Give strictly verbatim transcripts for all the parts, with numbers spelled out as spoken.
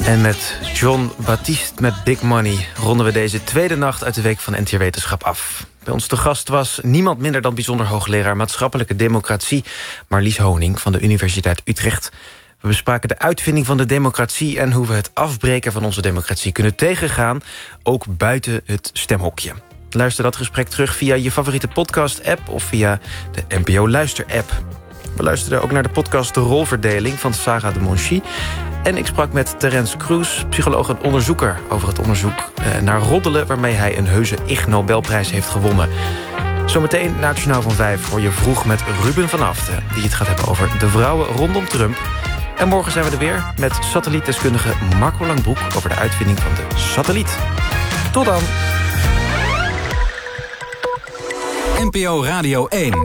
En met Jon Batiste met Big Money ronden we deze tweede nacht uit de week van N T R Wetenschap af. Bij ons te gast was niemand minder dan bijzonder hoogleraar maatschappelijke democratie Marlies Honing van de Universiteit Utrecht. We bespraken de uitvinding van de democratie en hoe we het afbreken van onze democratie kunnen tegengaan, ook buiten het stemhokje. Luister dat gesprek terug via je favoriete podcast-app of via de N P O Luister-app. We luisterden ook naar de podcast De Rolverdeling van Sarah de Monchy. En ik sprak met Terence Crews, psycholoog en onderzoeker, over het onderzoek naar roddelen waarmee hij een heuse Ig Nobelprijs heeft gewonnen. Zometeen na het journaal van vijf hoor je vroeg met Ruben van Aften, die het gaat hebben over de vrouwen rondom Trump. En morgen zijn we er weer met satellietdeskundige Marco Langbroek over de uitvinding van de satelliet. Tot dan! N P O Radio één.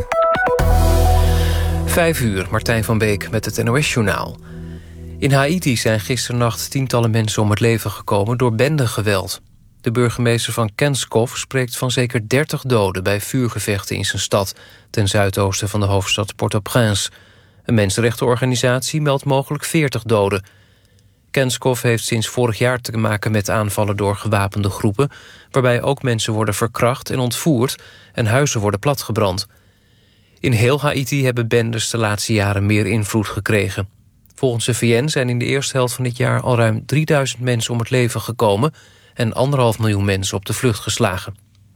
Vijf uur, Martijn van Beek met het N O S-journaal. In Haïti zijn gisternacht tientallen mensen om het leven gekomen door bendegeweld. De burgemeester van Kenskov spreekt van zeker dertig doden bij vuurgevechten in zijn stad, ten zuidoosten van de hoofdstad Port-au-Prince. Een mensenrechtenorganisatie meldt mogelijk veertig doden. Kenskov heeft sinds vorig jaar te maken met aanvallen door gewapende groepen, waarbij ook mensen worden verkracht en ontvoerd en huizen worden platgebrand. In heel Haïti hebben bendes de laatste jaren meer invloed gekregen. Volgens de V N zijn in de eerste helft van dit jaar al ruim drieduizend mensen om het leven gekomen en anderhalf miljoen mensen op de vlucht geslagen.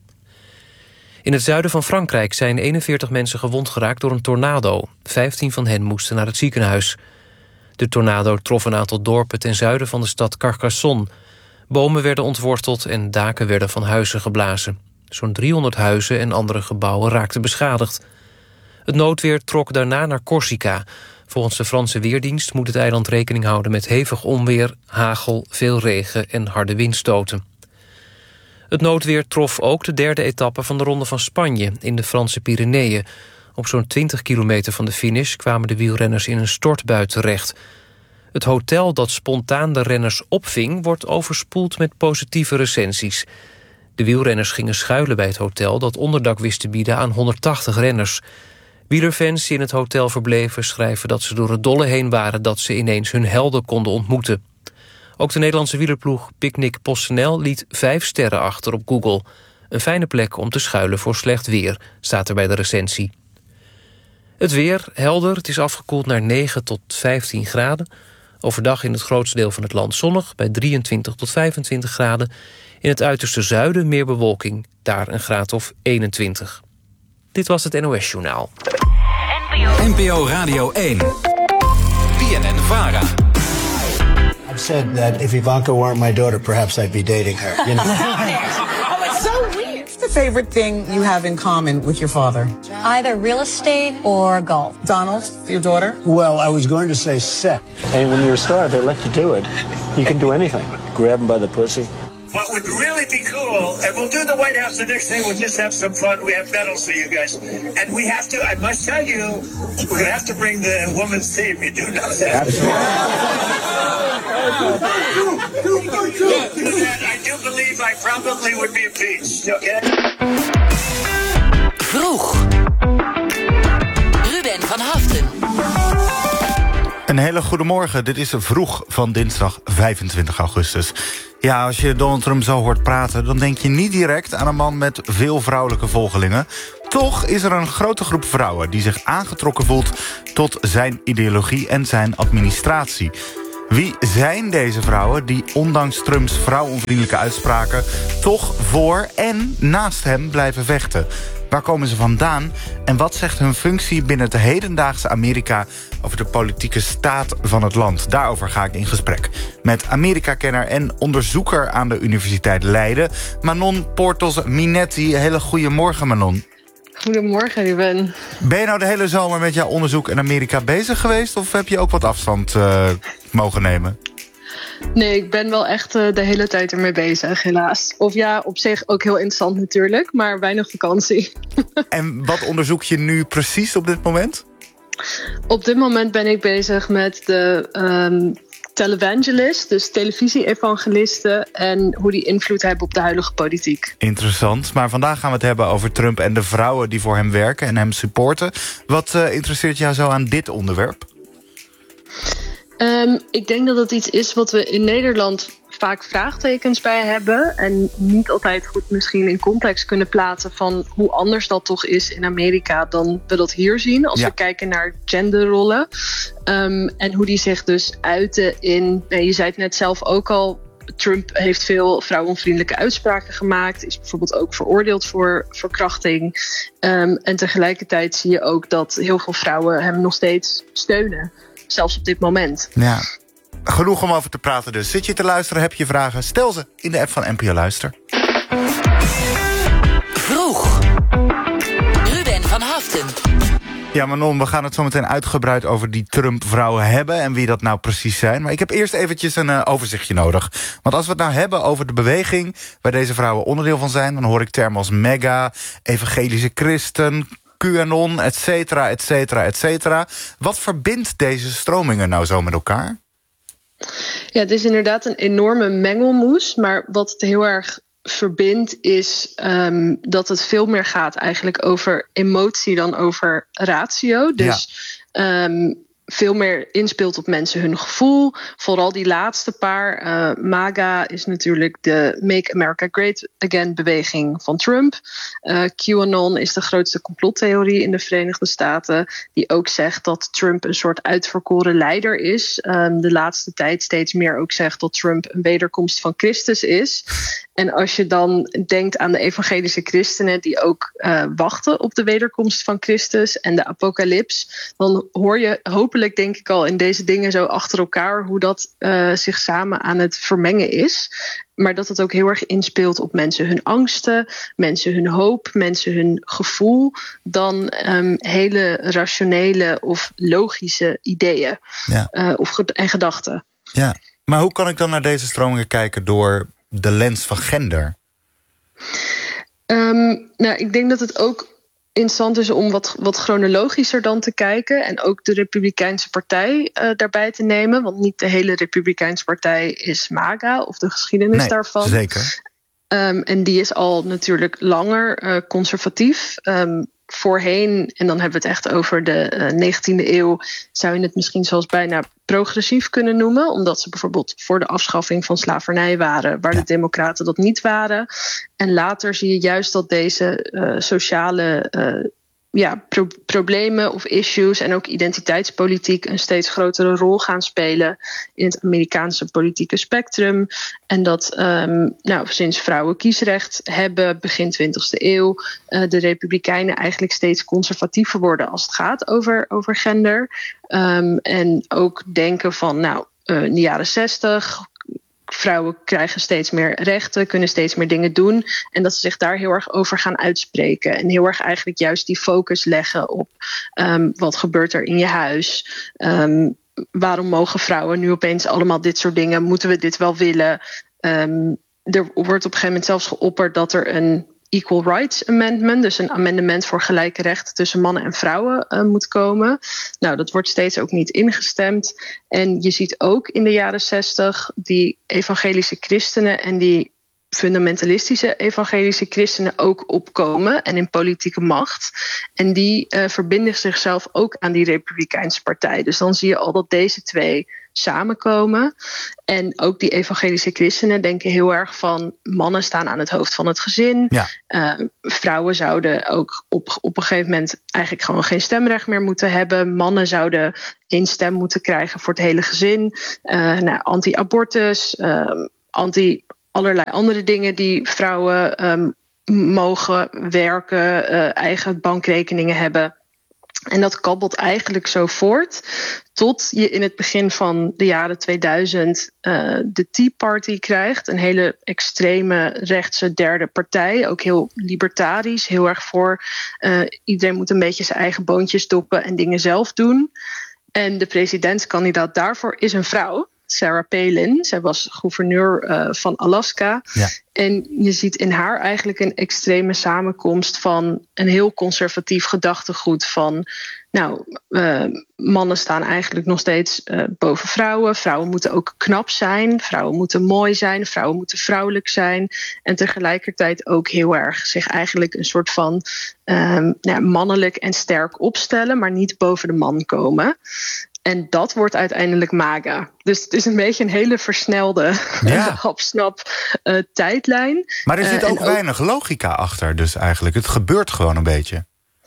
In het zuiden van Frankrijk zijn eenenveertig mensen gewond geraakt door een tornado. vijftien van hen moesten naar het ziekenhuis. De tornado trof een aantal dorpen ten zuiden van de stad Carcassonne. Bomen werden ontworteld en daken werden van huizen geblazen. Zo'n driehonderd huizen en andere gebouwen raakten beschadigd. Het noodweer trok daarna naar Corsica. Volgens de Franse Weerdienst moet het eiland rekening houden met hevig onweer, hagel, veel regen en harde windstoten. Het noodweer trof ook de derde etappe van de Ronde van Spanje in de Franse Pyreneeën. Op zo'n twintig kilometer van de finish kwamen de wielrenners in een stortbui terecht. Het hotel dat spontaan de renners opving wordt overspoeld met positieve recensies. De wielrenners gingen schuilen bij het hotel dat onderdak wist te bieden aan honderdtachtig renners. Wielerfans die in het hotel verbleven schrijven dat ze door het dolle heen waren dat ze ineens hun helden konden ontmoeten. Ook de Nederlandse wielerploeg Picnic PostNL liet vijf sterren achter op Google. Een fijne plek om te schuilen voor slecht weer, staat er bij de recensie. Het weer helder, het is afgekoeld naar negen tot vijftien graden. Overdag in het grootste deel van het land zonnig, bij drieëntwintig tot vijfentwintig graden. In het uiterste zuiden meer bewolking, daar een graad of eenentwintig. Dit was het N O S-journaal. N P O Radio één. B N N-Vara. I've said that if Ivanka weren't my daughter, perhaps I'd be dating her. You know? Oh, it's so weird. What's the favorite thing you have in common with your father? Either real estate or golf. Donald, your daughter? Well, I was going to say sex. And when you're a star, they let you do it. You can do anything. Grab them by the pussy. What would really be cool, and we'll do the White House the next day, we'll just have some fun. We have medals for you guys. And we have to, I must tell you, we're going to have to bring the women's team. You do know that. I do believe I probably would be impeached, okay? Vroeg. Ruben van Haften. Een hele goede morgen. Dit is Vroeg van dinsdag vijfentwintig augustus. Ja, als je Donald Trump zo hoort praten, dan denk je niet direct aan een man met veel vrouwelijke volgelingen. Toch is er een grote groep vrouwen die zich aangetrokken voelt tot zijn ideologie en zijn administratie. Wie zijn deze vrouwen die ondanks Trumps vrouwonvriendelijke uitspraken toch voor en naast hem blijven vechten? Waar komen ze vandaan en wat zegt hun functie binnen het hedendaagse Amerika over de politieke staat van het land? Daarover ga ik in gesprek met Amerika-kenner en onderzoeker aan de Universiteit Leiden, Manon Portos-Minetti. Hele goede morgen, Manon. Goedemorgen, Ruben. Ben je nou de hele zomer met jouw onderzoek in Amerika bezig geweest, of heb je ook wat afstand uh, mogen nemen? Nee, ik ben wel echt uh, de hele tijd ermee bezig, helaas. Of ja, op zich ook heel interessant natuurlijk, maar weinig vakantie. En wat onderzoek je nu precies op dit moment? Op dit moment ben ik bezig met de um, televangelist, dus televisie-evangelisten, en hoe die invloed hebben op de huidige politiek. Interessant, maar vandaag gaan we het hebben over Trump en de vrouwen die voor hem werken en hem supporten. Wat uh, interesseert jou zo aan dit onderwerp? Um, ik denk dat het iets is wat we in Nederland vaak vraagtekens bij hebben. En niet altijd goed misschien in context kunnen plaatsen van hoe anders dat toch is in Amerika dan we dat hier zien. Als ja. we kijken naar genderrollen. Um, en hoe die zich dus uiten in, nou, je zei het net zelf ook al, Trump heeft veel vrouwenvriendelijke uitspraken gemaakt. Is bijvoorbeeld ook veroordeeld voor verkrachting. Um, en tegelijkertijd zie je ook dat heel veel vrouwen hem nog steeds steunen. Zelfs op dit moment. Ja. Genoeg om over te praten dus. Zit je te luisteren, heb je vragen? Stel ze in de app van N P O Luister. Vroeg. Ruben van Haften. Ja, Manon, we gaan het zo meteen uitgebreid over die Trump-vrouwen hebben en wie dat nou precies zijn. Maar ik heb eerst eventjes een uh, overzichtje nodig. Want als we het nou hebben over de beweging waar deze vrouwen onderdeel van zijn, dan hoor ik termen als mega, evangelische christen, QAnon, et cetera, et cetera, et cetera. Wat verbindt deze stromingen nou zo met elkaar? Ja, het is inderdaad een enorme mengelmoes. Maar wat het heel erg verbindt is um, dat het veel meer gaat eigenlijk over emotie dan over ratio. Dus ja. um, veel meer inspeelt op mensen hun gevoel. Vooral die laatste paar. Uh, MAGA is natuurlijk de Make America Great Again beweging van Trump. Uh, QAnon is de grootste complottheorie in de Verenigde Staten. Die ook zegt dat Trump een soort uitverkoren leider is. Um, de laatste tijd steeds meer ook zegt dat Trump een wederkomst van Christus is. En als je dan denkt aan de evangelische christenen die ook uh, wachten op de wederkomst van Christus en de apocalyps, dan hoor je hopelijk, denk ik al, in deze dingen zo achter elkaar hoe dat uh, zich samen aan het vermengen is. Maar dat het ook heel erg inspeelt op mensen hun angsten, mensen hun hoop, mensen hun gevoel, dan um, hele rationele of logische ideeën ja. uh, of ge- en gedachten. Ja, maar hoe kan ik dan naar deze stromingen kijken door de lens van gender? Um, nou, ik denk dat het ook interessant is om wat, wat chronologischer dan te kijken en ook de Republikeinse Partij uh, daarbij te nemen. Want niet de hele Republikeinse Partij is MAGA of de geschiedenis nee, daarvan. Zeker. Um, en die is al natuurlijk langer uh, conservatief. Um, voorheen, en dan hebben we het echt over de uh, negentiende eeuw, zou je het misschien zelfs bijna progressief kunnen noemen, omdat ze bijvoorbeeld voor de afschaffing van slavernij waren, waar ja. de democraten dat niet waren. En later zie je juist dat deze uh, sociale uh, ja, pro- problemen of issues en ook identiteitspolitiek een steeds grotere rol gaan spelen in het Amerikaanse politieke spectrum. En dat um, nou, sinds vrouwen kiesrecht hebben begin twintigste eeuw uh, de Republikeinen eigenlijk steeds conservatiever worden als het gaat over, over gender. Um, en ook denken van nou uh, in de jaren zestig. Vrouwen krijgen steeds meer rechten, kunnen steeds meer dingen doen. En dat ze zich daar heel erg over gaan uitspreken. En heel erg eigenlijk juist die focus leggen op um, wat gebeurt er in je huis. Um, waarom mogen vrouwen nu opeens allemaal dit soort dingen? Moeten we dit wel willen? Um, er wordt op een gegeven moment zelfs geopperd dat er een Equal Rights Amendment, dus een amendement voor gelijke rechten tussen mannen en vrouwen uh, moet komen. Nou, dat wordt steeds ook niet ingestemd. En je ziet ook in de jaren zestig die evangelische christenen en die fundamentalistische evangelische christenen ook opkomen en in politieke macht. En die uh, verbinden zichzelf ook aan die Republikeinse Partij. Dus dan zie je al dat deze twee samenkomen. En ook die evangelische christenen denken heel erg van mannen staan aan het hoofd van het gezin. Ja. Uh, vrouwen zouden ook op, op een gegeven moment eigenlijk gewoon geen stemrecht meer moeten hebben. Mannen zouden één stem moeten krijgen voor het hele gezin. Uh, nou, anti-abortus, uh, anti allerlei andere dingen die vrouwen um, mogen werken, uh, eigen bankrekeningen hebben. En dat kabbelt eigenlijk zo voort tot je in het begin van de jaren tweeduizend uh, de Tea Party krijgt. Een hele extreme rechtse derde partij. Ook heel libertarisch, heel erg voor uh, iedereen moet een beetje zijn eigen boontjes doppen en dingen zelf doen. En de presidentskandidaat daarvoor is een vrouw. Sarah Palin. Zij was gouverneur uh, van Alaska. Ja. En je ziet in haar eigenlijk een extreme samenkomst van een heel conservatief gedachtegoed van nou, uh, mannen staan eigenlijk nog steeds uh, boven vrouwen. Vrouwen moeten ook knap zijn. Vrouwen moeten mooi zijn. Vrouwen moeten vrouwelijk zijn. En tegelijkertijd ook heel erg zich eigenlijk een soort van um, nou, mannelijk en sterk opstellen, maar niet boven de man komen. En dat wordt uiteindelijk MAGA. Dus het is een beetje een hele versnelde, ja. hapsnap uh, tijdlijn. Maar er zit uh, ook ook weinig logica achter dus eigenlijk. Het gebeurt gewoon een beetje.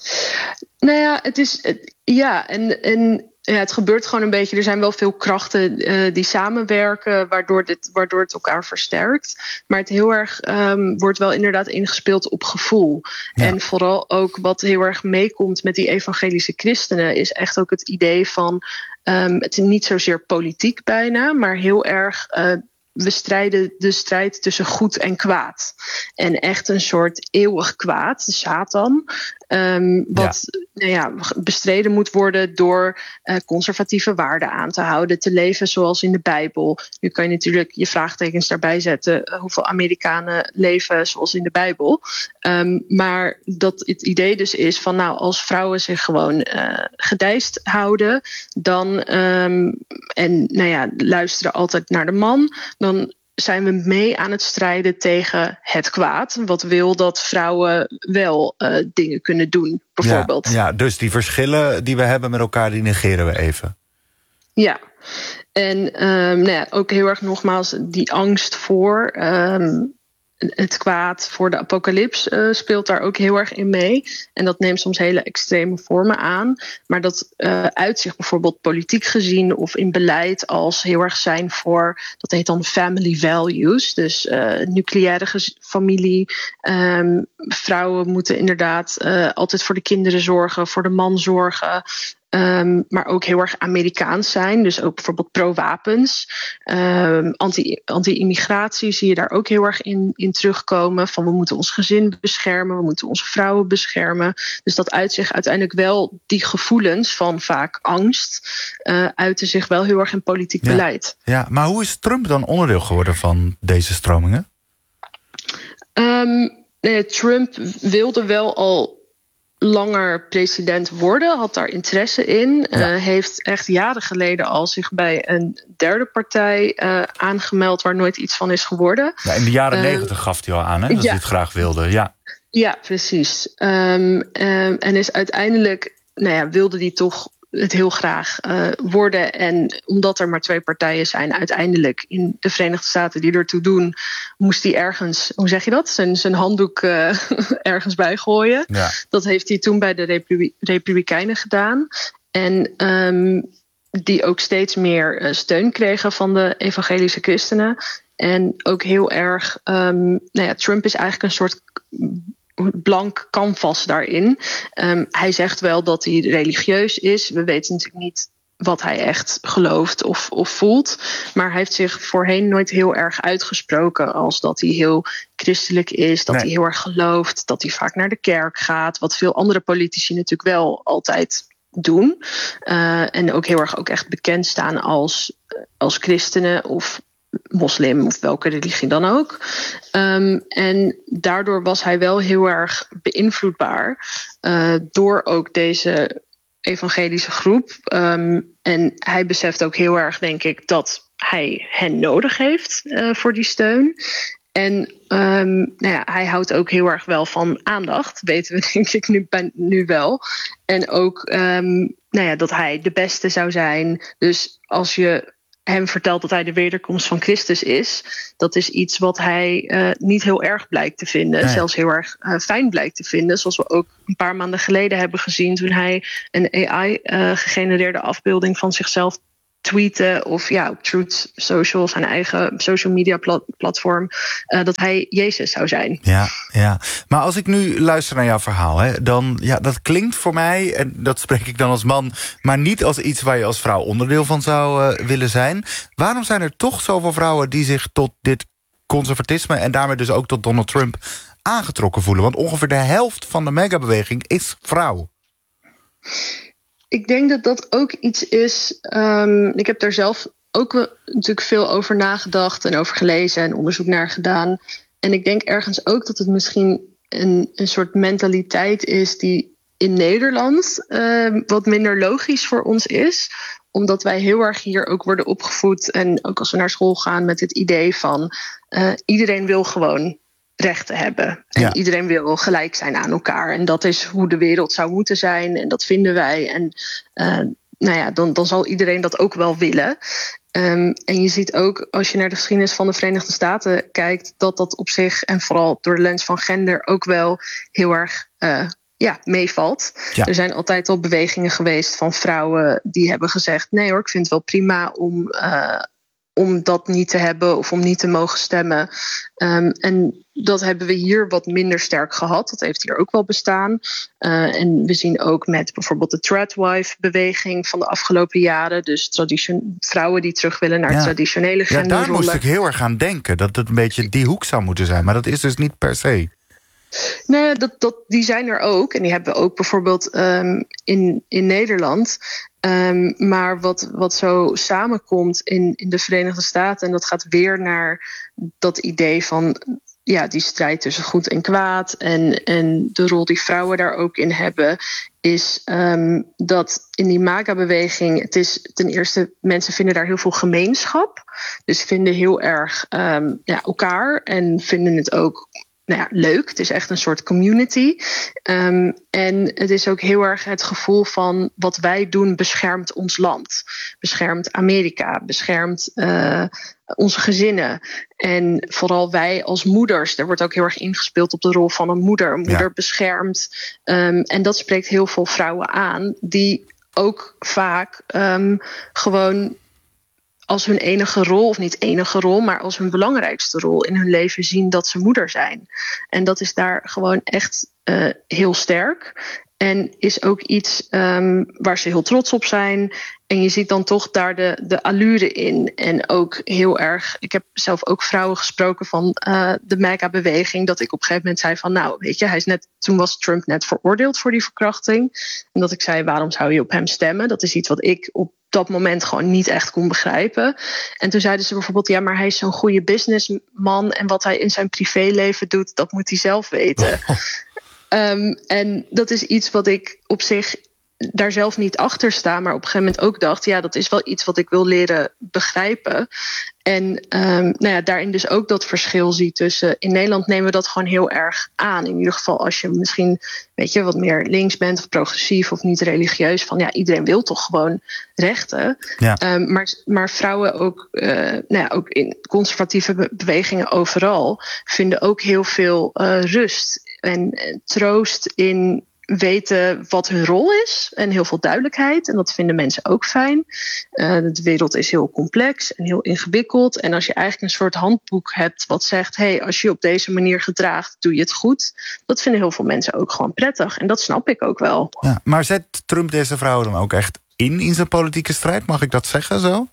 Nou ja, het is... Het, ja, en... en Ja, het gebeurt gewoon een beetje. Er zijn wel veel krachten uh, die samenwerken, waardoor, dit, waardoor het elkaar versterkt. Maar het heel erg um, wordt wel inderdaad ingespeeld op gevoel. Ja. En vooral ook wat heel erg meekomt met die evangelische christenen, is echt ook het idee van, um, het is niet zozeer politiek bijna, maar heel erg, uh, we strijden de strijd tussen goed en kwaad. En echt een soort eeuwig kwaad, de Satan. Um, wat ja. Nou ja, bestreden moet worden door uh, conservatieve waarden aan te houden. Te leven zoals in de Bijbel. Nu kan je natuurlijk je vraagtekens daarbij zetten. Uh, hoeveel Amerikanen leven zoals in de Bijbel. Um, maar dat het idee dus is van, nou, als vrouwen zich gewoon uh, gedijst houden, dan um, en nou ja, luisteren altijd naar de man, dan zijn we mee aan het strijden tegen het kwaad. Wat wil dat vrouwen wel uh, dingen kunnen doen, bijvoorbeeld. Ja, ja, dus die verschillen die we hebben met elkaar, die negeren we even. Ja, en um, nou ja, ook heel erg nogmaals die angst voor um, het kwaad, voor de apocalyps uh, speelt daar ook heel erg in mee. En dat neemt soms hele extreme vormen aan. Maar dat uh, uit zich bijvoorbeeld politiek gezien of in beleid als heel erg zijn voor, dat heet dan family values. Dus uh, nucleaire gez- familie. Um, vrouwen moeten inderdaad uh, altijd voor de kinderen zorgen, voor de man zorgen. Um, maar ook heel erg Amerikaans zijn. Dus ook bijvoorbeeld pro-wapens. Um, anti, anti-immigratie zie je daar ook heel erg in, in terugkomen. Van we moeten ons gezin beschermen. We moeten onze vrouwen beschermen. Dus dat uit zich uiteindelijk wel die gevoelens van vaak angst. Uh, uiten zich wel heel erg in politiek ja. beleid. Ja, maar hoe is Trump dan onderdeel geworden van deze stromingen? Um, nee, Trump wilde wel al langer president worden, had daar interesse in. Ja. Uh, heeft echt jaren geleden al zich bij een derde partij uh, aangemeld waar nooit iets van is geworden. Ja, in de jaren negentig uh, gaf hij al aan, hè, dat ja. hij het graag wilde. Ja, ja precies. Um, um, en is uiteindelijk, nou ja, wilde hij toch het heel graag uh, worden. En omdat er maar twee partijen zijn uiteindelijk in de Verenigde Staten die ertoe doen, moest hij ergens, hoe zeg je dat, zijn, zijn handdoek uh, ergens bij gooien. Ja. Dat heeft hij toen bij de Republi- Republikeinen gedaan. En um, die ook steeds meer uh, steun kregen van de evangelische christenen. En ook heel erg, um, nou ja, Trump is eigenlijk een soort blank canvas daarin. Um, hij zegt wel dat hij religieus is. We weten natuurlijk niet wat hij echt gelooft of, of voelt. Maar hij heeft zich voorheen nooit heel erg uitgesproken als dat hij heel christelijk is, dat nee. hij heel erg gelooft, dat hij vaak naar de kerk gaat, wat veel andere politici natuurlijk wel altijd doen. Uh, en ook heel erg ook echt bekend staan als, als christenen of moslim of welke religie dan ook. Um, en daardoor was hij wel heel erg beïnvloedbaar uh, door ook deze evangelische groep. Um, en hij beseft ook heel erg, denk ik, dat hij hen nodig heeft uh, voor die steun. En um, nou ja, hij houdt ook heel erg wel van aandacht, weten we denk ik nu, nu wel. En ook um, nou ja, dat hij de beste zou zijn. Dus als je hem vertelt dat hij de wederkomst van Christus is, dat is iets wat hij uh, niet heel erg blijkt te vinden. Nee. Zelfs heel erg uh, fijn blijkt te vinden. Zoals we ook een paar maanden geleden hebben gezien toen hij een A I-gegenereerde uh, afbeelding van zichzelf tweeten of ja, op Truth Social, zijn eigen social media plat- platform, uh, dat hij Jezus zou zijn. Ja, ja. Maar als ik nu luister naar jouw verhaal, hè, dan ja, dat klinkt voor mij, en dat spreek ik dan als man, maar niet als iets waar je als vrouw onderdeel van zou uh, willen zijn. Waarom zijn er toch zoveel vrouwen die zich tot dit conservatisme en daarmee dus ook tot Donald Trump aangetrokken voelen? Want ongeveer de helft van de megabeweging is vrouw. Ik denk dat dat ook iets is. Um, ik heb daar zelf ook natuurlijk veel over nagedacht en over gelezen en onderzoek naar gedaan. En ik denk ergens ook dat het misschien een, een soort mentaliteit is die in Nederland uh, wat minder logisch voor ons is. Omdat wij heel erg hier ook worden opgevoed. En ook als we naar school gaan met het idee van uh, iedereen wil gewoon rechten hebben. En ja. iedereen wil gelijk zijn aan elkaar. En dat is hoe de wereld zou moeten zijn. En dat vinden wij. En uh, nou nou ja, dan, dan zal iedereen dat ook wel willen. Um, en je ziet ook, als je naar de geschiedenis van de Verenigde Staten kijkt, dat dat op zich, en vooral door de lens van gender, ook wel heel erg uh, ja, meevalt. Ja. Er zijn altijd al bewegingen geweest van vrouwen die hebben gezegd, nee hoor, ik vind het wel prima om, uh, om dat niet te hebben of om niet te mogen stemmen. Um, en dat hebben we hier wat minder sterk gehad. Dat heeft hier ook wel bestaan. Uh, en we zien ook met bijvoorbeeld de tradwife-beweging van de afgelopen jaren. Dus tradition- vrouwen die terug willen naar ja. traditionele genderrollen. Ja, daar moest ik heel erg aan denken. Dat het een beetje die hoek zou moeten zijn. Maar dat is dus niet per se. Nee, dat, dat, die zijn er ook. En die hebben we ook bijvoorbeeld um, in, in Nederland. Um, maar wat, wat zo samenkomt in, in de Verenigde Staten, en dat gaat weer naar dat idee van ja, die strijd tussen goed en kwaad en, en de rol die vrouwen daar ook in hebben, is um, dat in die MAGA-beweging, het is ten eerste, mensen vinden daar heel veel gemeenschap. Dus vinden heel erg um, ja, elkaar en vinden het ook nou ja, leuk. Het is echt een soort community. Um, en het is ook heel erg het gevoel van wat wij doen beschermt ons land. Beschermt Amerika, beschermt uh, onze gezinnen. En vooral wij als moeders. Er wordt ook heel erg ingespeeld op de rol van een moeder. Een moeder ja. beschermt. Um, en dat spreekt heel veel vrouwen aan die ook vaak um, gewoon als hun enige rol, of niet enige rol, maar als hun belangrijkste rol in hun leven zien dat ze moeder zijn. En dat is daar gewoon echt uh, heel sterk. En is ook iets um, waar ze heel trots op zijn. En je ziet dan toch daar de, de allure in. En ook heel erg, ik heb zelf ook vrouwen gesproken van uh, de MAGA-beweging, dat ik op een gegeven moment zei van, nou, weet je, hij is net, toen was Trump net veroordeeld voor die verkrachting. En dat ik zei, waarom zou je op hem stemmen? Dat is iets wat ik op dat moment gewoon niet echt kon begrijpen. En toen zeiden ze bijvoorbeeld, ja, maar hij is zo'n goede businessman en wat hij in zijn privéleven doet, dat moet hij zelf weten. um, en dat is iets wat ik op zich daar zelf niet achter sta, maar op een gegeven moment ook dacht, ja, dat is wel iets wat ik wil leren begrijpen. En um, nou ja, daarin dus ook dat verschil zie tussen, in Nederland nemen we dat gewoon heel erg aan. In ieder geval als je misschien, weet je, wat meer links bent of progressief of niet religieus, van ja, iedereen wil toch gewoon rechten. Ja. Um, maar, maar vrouwen ook, uh, nou ja, ook in conservatieve be- bewegingen overal vinden ook heel veel uh, rust en, en troost in weten wat hun rol is en heel veel duidelijkheid. En dat vinden mensen ook fijn. Uh, de wereld is heel complex en heel ingewikkeld. En als je eigenlijk een soort handboek hebt wat zegt, hey, als je op deze manier gedraagt, doe je het goed. Dat vinden heel veel mensen ook gewoon prettig. En dat snap ik ook wel. Ja, maar zet Trump deze vrouwen dan ook echt in in zijn politieke strijd? Mag ik dat zeggen zo?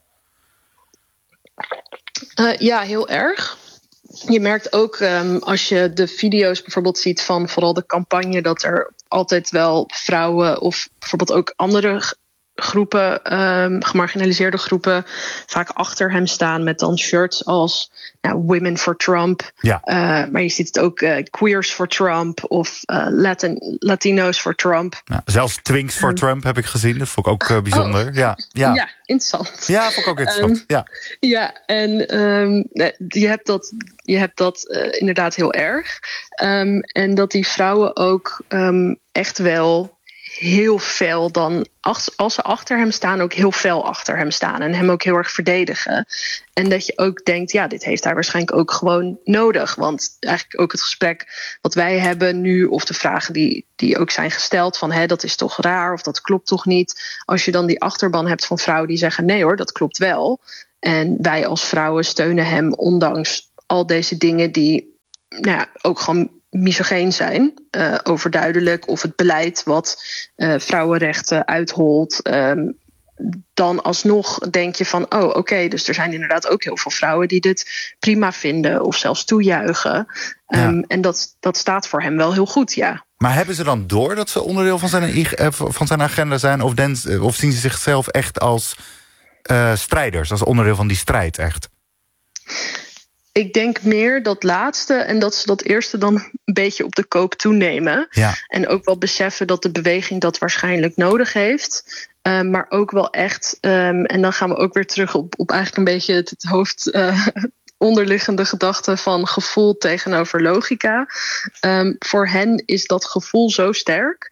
Uh, ja, heel erg. Je merkt ook um, als je de video's bijvoorbeeld ziet van vooral de campagne, dat er altijd wel vrouwen of bijvoorbeeld ook andere groepen, um, gemarginaliseerde groepen, vaak achter hem staan met dan shirts als nou, Women for Trump. Ja. Uh, maar je ziet het ook uh, Queers for Trump of uh, Latin, Latino's for Trump. Ja, zelfs Twinks for um, Trump heb ik gezien. Dat vond ik ook uh, bijzonder. Oh. Ja, ja. ja, interessant. Ja, vond ik ook interessant. Um, ja. ja, en um, je hebt dat, je hebt dat uh, inderdaad heel erg. Um, en dat die vrouwen ook um, echt wel heel fel dan, als ze achter hem staan, ook heel fel achter hem staan en hem ook heel erg verdedigen. En dat je ook denkt, ja, dit heeft hij waarschijnlijk ook gewoon nodig. Want eigenlijk ook het gesprek wat wij hebben nu, of de vragen die, die ook zijn gesteld van, hè, dat is toch raar of dat klopt toch niet. Als je dan die achterban hebt van vrouwen die zeggen, nee hoor, dat klopt wel. En wij als vrouwen steunen hem ondanks al deze dingen die nou ja, ook gewoon misogeen zijn, uh, overduidelijk, of het beleid wat uh, vrouwenrechten uitholt. Um, dan alsnog denk je van, oh oké, okay, dus er zijn inderdaad ook heel veel vrouwen die dit prima vinden of zelfs toejuichen. Um, ja. En dat, dat staat voor hem wel heel goed, ja. Maar hebben ze dan door dat ze onderdeel van zijn, van zijn agenda zijn, of, den, of zien ze zichzelf echt als uh, strijders, als onderdeel van die strijd echt? Ik denk meer dat laatste en dat ze dat eerste dan een beetje op de koop toenemen. Ja. En ook wel beseffen dat de beweging dat waarschijnlijk nodig heeft. Um, maar ook wel echt, um, en dan gaan we ook weer terug op, op eigenlijk een beetje het, het hoofd uh, onderliggende gedachte van gevoel tegenover logica. Um, voor hen is dat gevoel zo sterk.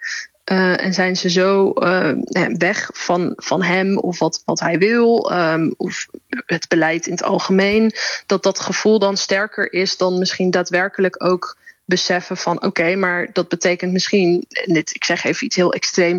Uh, en zijn ze zo uh, weg van, van hem of wat, wat hij wil, um, of het beleid in het algemeen, dat dat gevoel dan sterker is dan misschien daadwerkelijk ook beseffen van oké, okay, maar dat betekent misschien, dit, ik zeg even iets heel extreems,